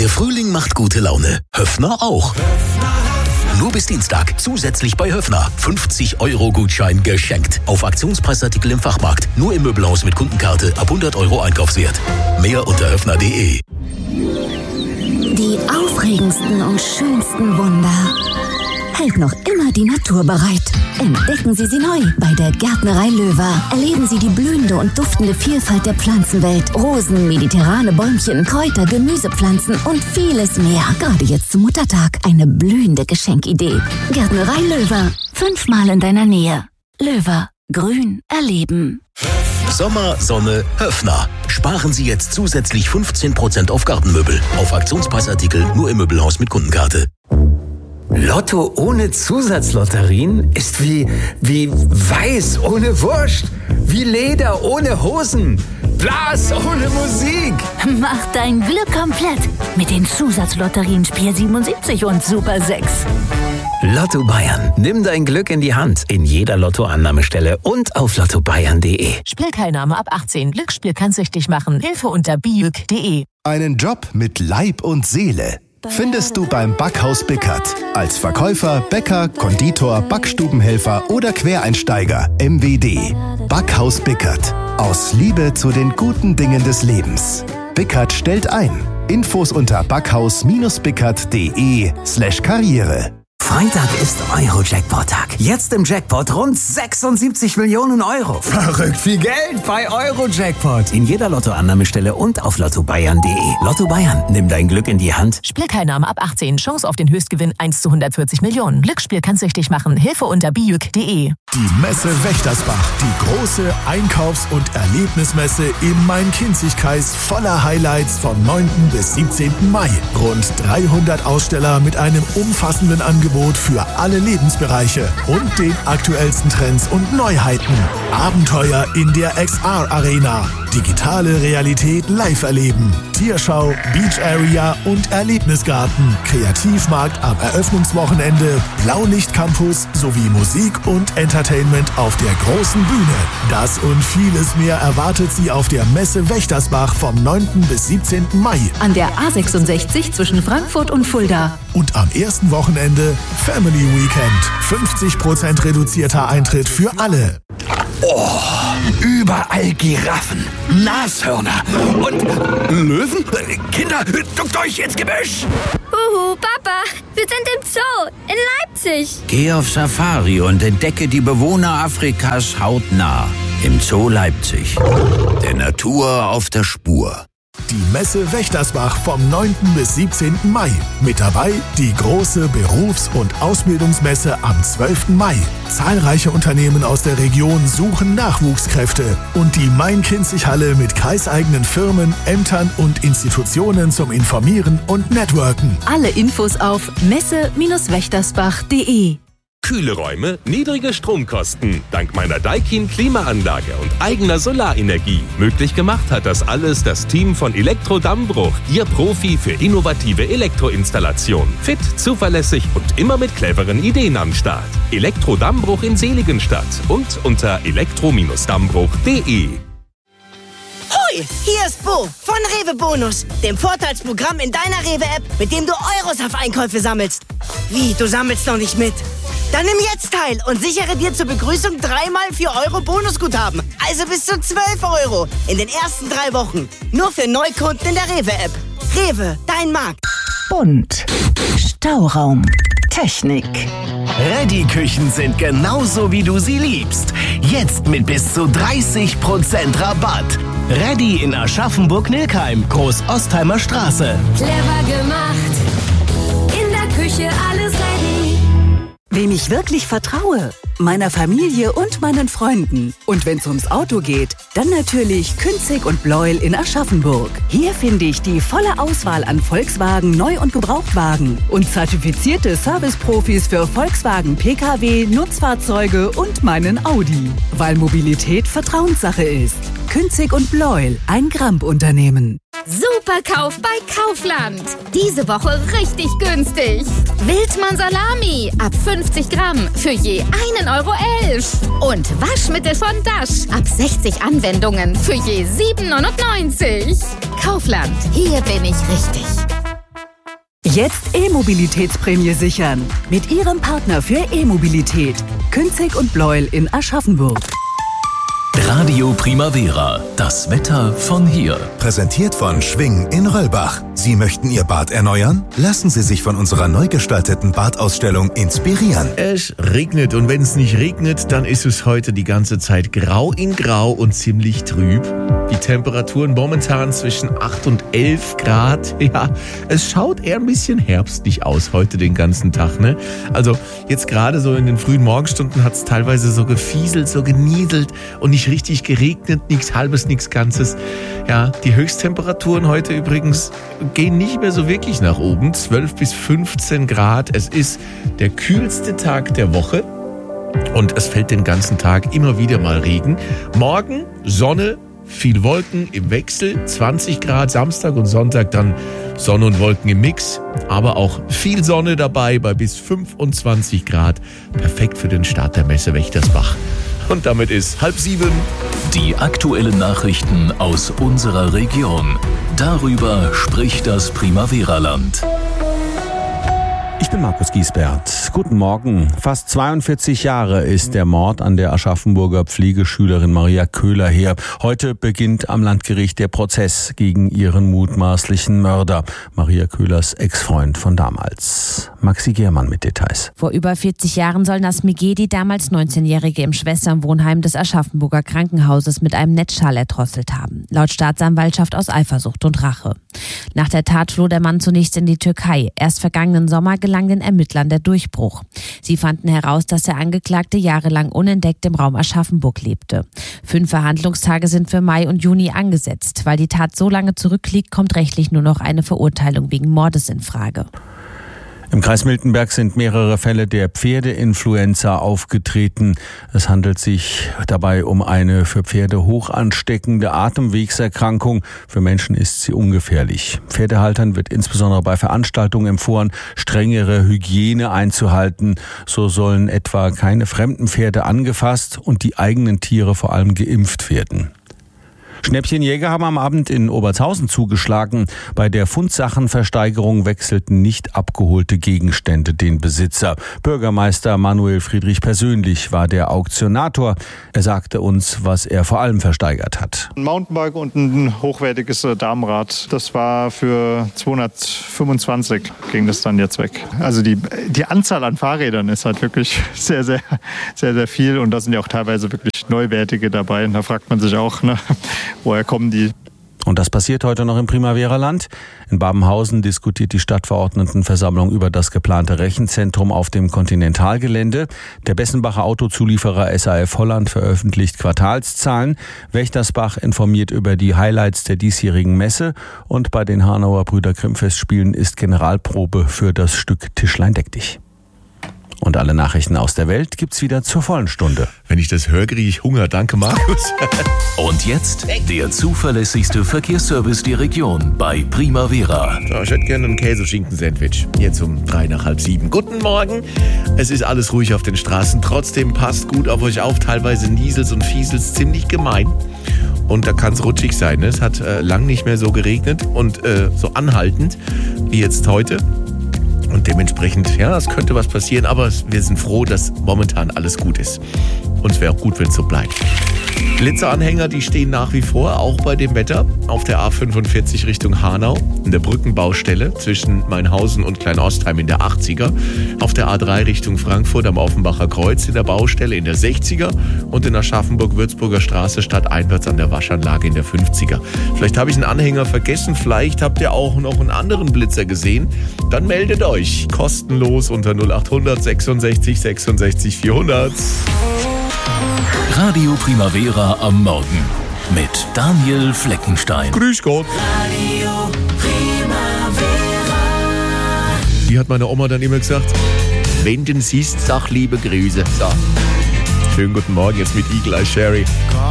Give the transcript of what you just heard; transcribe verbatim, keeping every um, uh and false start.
Der Frühling macht gute Laune. Höffner auch. Nur bis Dienstag zusätzlich bei Höffner. fünfzig Euro Gutschein geschenkt. Auf Aktionspreisartikel im Fachmarkt. Nur im Möbelhaus mit Kundenkarte ab hundert Euro Einkaufswert. Mehr unter höffner punkt de. Die aufregendsten und schönsten Wunder hält noch immer die Natur bereit. Entdecken Sie sie neu bei der Gärtnerei Löwer. Erleben Sie die blühende und duftende Vielfalt der Pflanzenwelt. Rosen, mediterrane Bäumchen, Kräuter, Gemüsepflanzen und vieles mehr. Gerade jetzt zum Muttertag eine blühende Geschenkidee. Gärtnerei Löwer. Fünfmal in deiner Nähe. Löwer. Grün erleben. Sommer, Sonne, Höffner. Sparen Sie jetzt zusätzlich fünfzehn Prozent auf Gartenmöbel. Auf Aktionspreisartikel nur im Möbelhaus mit Kundenkarte. Lotto ohne Zusatzlotterien ist wie, wie Weiß ohne Wurst, wie Leder ohne Hosen, Blas ohne Musik. Mach dein Glück komplett mit den Zusatzlotterien Spiel siebenundsiebzig und Super sechs. Lotto Bayern. Nimm dein Glück in die Hand. In jeder Lottoannahmestelle und auf lotto bayern punkt de. Spielteilnahme ab achtzehn. Glücksspiel kann süchtig machen. Hilfe unter biüg punkt de. Einen Job mit Leib und Seele findest du beim Backhaus Bickert. Als Verkäufer, Bäcker, Konditor, Backstubenhelfer oder Quereinsteiger. M W D. Backhaus Bickert. Aus Liebe zu den guten Dingen des Lebens. Bickert stellt ein. Infos unter backhaus-bickert punkt de slash Karriere. Freitag ist Euro-Jackpot-Tag. Jetzt im Jackpot rund sechsundsiebzig Millionen Euro. Verrückt viel Geld bei Euro-Jackpot. In jeder Lottoannahmestelle und auf lotto bayern punkt de. Lotto Bayern, nimm dein Glück in die Hand. Spielteilnahme ab achtzehn. Chance auf den Höchstgewinn eins zu hundertvierzig Millionen. Glücksspiel kann süchtig machen. Hilfe unter biüg punkt de. Die Messe Wächtersbach. Die große Einkaufs- und Erlebnismesse im Main-Kinzig-Kreis voller Highlights vom neunten bis siebzehnten Mai. Rund dreihundert Aussteller mit einem umfassenden Angebot für alle Lebensbereiche und den aktuellsten Trends und Neuheiten. Abenteuer in der X R Arena. Digitale Realität live erleben. Tierschau, Beach Area und Erlebnisgarten. Kreativmarkt am Eröffnungswochenende. Blaulicht-Campus sowie Musik und Entertainment auf der großen Bühne. Das und vieles mehr erwartet Sie auf der Messe Wächtersbach vom neunten bis siebzehnten Mai. An der A sechsundsechzig zwischen Frankfurt und Fulda. Und am ersten Wochenende Family Weekend. fünfzig Prozent reduzierter Eintritt für alle. Oh, überall Giraffen, Nashörner und Löwen. Kinder, duckt euch ins Gebüsch. Huhu, Papa, wir sind im Zoo in Leipzig. Geh auf Safari und entdecke die Bewohner Afrikas hautnah. Im Zoo Leipzig. Der Natur auf der Spur. Die Messe Wächtersbach vom neunten bis siebzehnten Mai. Mit dabei die große Berufs- und Ausbildungsmesse am zwölften Mai. Zahlreiche Unternehmen aus der Region suchen Nachwuchskräfte. Und die Main-Kinzig-Halle mit kreiseigenen Firmen, Ämtern und Institutionen zum Informieren und Networken. Alle Infos auf messe wächtersbach punkt de. Kühle Räume, niedrige Stromkosten. Dank meiner Daikin Klimaanlage und eigener Solarenergie. Möglich gemacht hat das alles das Team von Elektro Dammbruch. Ihr Profi für innovative Elektroinstallation. Fit, zuverlässig und immer mit cleveren Ideen am Start. Elektro Dammbruch in Seligenstadt und unter elektro Dammbruch punkt de. Hoi, hier ist Bo von Rewe Bonus, dem Vorteilsprogramm in deiner Rewe-App, mit dem du Euros auf Einkäufe sammelst. Wie, du sammelst noch nicht mit? Dann nimm jetzt teil und sichere dir zur Begrüßung dreimal vier Euro Bonusguthaben. Also bis zu zwölf Euro in den ersten drei Wochen. Nur für Neukunden in der Rewe-App. Rewe, dein Markt. Bunt. Stauraum. Technik. Ready-Küchen sind genauso, wie du sie liebst. Jetzt mit bis zu dreißig Prozent Rabatt. Ready in Aschaffenburg-Nilkheim, Groß-Ostheimer Straße. Clever gemacht. In der Küche alles ready. Wem ich wirklich vertraue? Meiner Familie und meinen Freunden. Und wenn's ums Auto geht, dann natürlich Künzig und Bleuel in Aschaffenburg. Hier finde ich die volle Auswahl an Volkswagen Neu- und Gebrauchtwagen und zertifizierte Serviceprofis für Volkswagen P K W, Nutzfahrzeuge und meinen Audi. Weil Mobilität Vertrauenssache ist. Künzig und Bleuel, ein Gramp-Unternehmen. Super Kauf bei Kaufland. Diese Woche richtig günstig. Wildmann Salami ab fünfzig Gramm für je einen Euro elf. Und Waschmittel von Dash ab sechzig Anwendungen für je sieben neunundneunzig. Kaufland, hier bin ich richtig. Jetzt E-Mobilitätsprämie sichern. Mit Ihrem Partner für E-Mobilität. Künzig und Bleuel in Aschaffenburg. Radio Primavera, das Wetter von hier. Präsentiert von Schwing in Röllbach. Sie möchten Ihr Bad erneuern? Lassen Sie sich von unserer neu gestalteten Badausstellung inspirieren. Es regnet und wenn es nicht regnet, dann ist es heute die ganze Zeit grau in grau und ziemlich trüb. Die Temperaturen momentan zwischen acht und elf Grad. Ja, es schaut eher ein bisschen herbstlich aus heute den ganzen Tag, ne? Also jetzt gerade so in den frühen Morgenstunden hat es teilweise so gefieselt, so genieselt und nicht richtig geregnet, nichts Halbes, nichts Ganzes. Ja, die Höchsttemperaturen heute übrigens gehen nicht mehr so wirklich nach oben. zwölf bis fünfzehn Grad. Es ist der kühlste Tag der Woche und es fällt den ganzen Tag immer wieder mal Regen. Morgen Sonne, viel Wolken im Wechsel, zwanzig Grad, Samstag und Sonntag dann Sonne und Wolken im Mix, aber auch viel Sonne dabei bei bis fünfundzwanzig Grad. Perfekt für den Start der Messe Wächtersbach. Und damit ist halb sieben. Die aktuellen Nachrichten aus unserer Region. Darüber spricht das Primavera-Land. Ich bin Markus Giesbert. Guten Morgen. Fast zweiundvierzig Jahre ist der Mord an der Aschaffenburger Pflegeschülerin Maria Köhler her. Heute beginnt am Landgericht der Prozess gegen ihren mutmaßlichen Mörder, Maria Köhlers Ex-Freund von damals. Maxi Germann mit Details. Vor über vierzig Jahren soll Nasmigeh die damals neunzehnjährige im Schwesternwohnheim des Aschaffenburger Krankenhauses mit einem Netzschal erdrosselt haben. Laut Staatsanwaltschaft aus Eifersucht und Rache. Nach der Tat floh der Mann zunächst in die Türkei. Erst vergangenen Sommer gelang den Ermittlern der Durchbruch. Sie fanden heraus, dass der Angeklagte jahrelang unentdeckt im Raum Aschaffenburg lebte. Fünf Verhandlungstage sind für Mai und Juni angesetzt. Weil die Tat so lange zurückliegt, kommt rechtlich nur noch eine Verurteilung wegen Mordes in Frage. Im Kreis Miltenberg sind mehrere Fälle der Pferdeinfluenza aufgetreten. Es handelt sich dabei um eine für Pferde hoch ansteckende Atemwegserkrankung. Für Menschen ist sie ungefährlich. Pferdehaltern wird insbesondere bei Veranstaltungen empfohlen, strengere Hygiene einzuhalten. So sollen etwa keine fremden Pferde angefasst und die eigenen Tiere vor allem geimpft werden. Schnäppchenjäger haben am Abend in Obertshausen zugeschlagen. Bei der Fundsachenversteigerung wechselten nicht abgeholte Gegenstände den Besitzer. Bürgermeister Manuel Friedrich persönlich war der Auktionator. Er sagte uns, was er vor allem versteigert hat. Ein Mountainbike und ein hochwertiges Damenrad. Das war für zweihundertfünfundzwanzig, ging das dann jetzt weg. Also die, die Anzahl an Fahrrädern ist halt wirklich sehr, sehr, sehr, sehr viel. Und da sind ja auch teilweise wirklich neuwertige dabei. Und da fragt man sich auch, ne, woher kommen die? Und das passiert heute noch im Primavera-Land. In Babenhausen diskutiert die Stadtverordnetenversammlung über das geplante Rechenzentrum auf dem Kontinentalgelände. Der Bessenbacher Autozulieferer S A F Holland veröffentlicht Quartalszahlen. Wächtersbach informiert über die Highlights der diesjährigen Messe. Und bei den Hanauer Brüder Grimm Festspielen ist Generalprobe für das Stück Tischlein deck dich. Und alle Nachrichten aus der Welt gibt's wieder zur vollen Stunde. Wenn ich das höre, kriege ich Hunger. Danke, Markus. Und jetzt der zuverlässigste Verkehrsservice der Region bei Primavera. So, ich hätte gerne ein Käseschinken-Sandwich. Jetzt um drei nach halb sieben. Guten Morgen. Es ist alles ruhig auf den Straßen. Trotzdem passt gut auf euch auf. Teilweise nieselt's und fieselt's ziemlich gemein. Und da kann es rutschig sein. Ne? Es hat äh, lang nicht mehr so geregnet und äh, so anhaltend wie jetzt heute. Und dementsprechend, ja, es könnte was passieren, aber wir sind froh, dass momentan alles gut ist. Und es wäre auch gut, wenn es so bleibt. Blitzeranhänger, die stehen nach wie vor, auch bei dem Wetter, auf der A fünfundvierzig Richtung Hanau, in der Brückenbaustelle zwischen Mainhausen und Kleinostheim in der achtziger, auf der A drei Richtung Frankfurt am Offenbacher Kreuz in der Baustelle in der sechziger und in der Aschaffenburg-Würzburger Straße stadteinwärts an der Waschanlage in der fünfziger. Vielleicht habe ich einen Anhänger vergessen, vielleicht habt ihr auch noch einen anderen Blitzer gesehen. Dann meldet euch kostenlos unter null achthundert sechsundsechzig sechsundsechzig vierhundert. Radio Primavera am Morgen mit Daniel Fleckenstein. Grüß Gott. Radio Primavera. Wie hat meine Oma dann immer gesagt? Wenn du siehst, sag liebe Grüße. So. Schönen guten Morgen jetzt mit Eagle Eye Sherry.